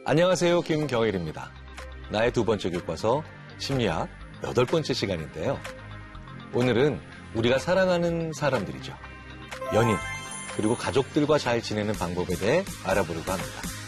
안녕하세요, 김경일입니다. 나의 두 번째 교과서 심리학 8번째 시간인데요. 오늘은 우리가 사랑하는 사람들이죠. 연인, 그리고 가족들과 잘 지내는 방법에 대해 알아보려고 합니다.